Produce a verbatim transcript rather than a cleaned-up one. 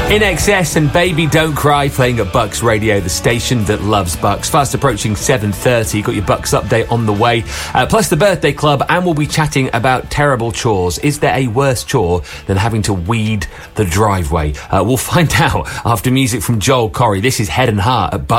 In Excess and Baby Don't Cry playing at Bucks Radio, the station that loves Bucks. Fast approaching seven thirty. Got your Bucks update on the way. Uh, plus the birthday club, and we'll be chatting about terrible chores. Is there a worse chore than having to weed the driveway? Uh, we'll find out after music from Joel Corry. This is Head and Heart at Bucks.